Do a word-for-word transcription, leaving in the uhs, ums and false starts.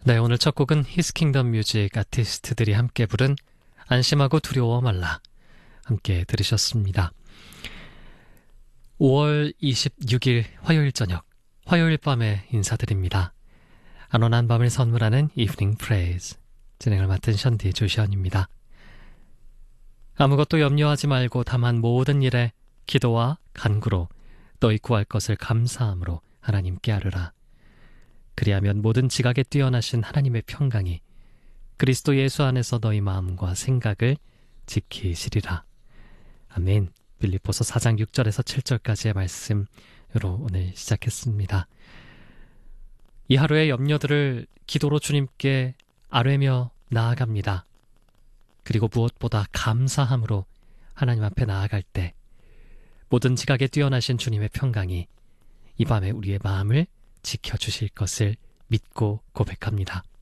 네, 오늘 첫 곡은 히스킹덤 뮤직 아티스트들이 함께 부른 안심하고 두려워 말라 함께 들으셨습니다. 오월 이십육일 화요일 저녁, 화요일 밤에 인사드립니다. 안온한 밤을 선물하는 이브닝 프레이즈, 진행을 맡은 션디 조시언입니다. 아무것도 염려하지 말고 다만 모든 일에 기도와 간구로 너희 구할 것을 감사함으로 하나님께 아뢰라. 그리하면 모든 지각에 뛰어나신 하나님의 평강이 그리스도 예수 안에서 너희 마음과 생각을 지키시리라. 아멘. 빌립보서 사 장 육 절에서 칠 절까지의 말씀으로 오늘 시작했습니다. 이 하루의 염려들을 기도로 주님께 아뢰며 나아갑니다. 그리고 무엇보다 감사함으로 하나님 앞에 나아갈 때 모든 지각에 뛰어나신 주님의 평강이 이 밤에 우리의 마음을 지켜주실 것을 믿고 고백합니다.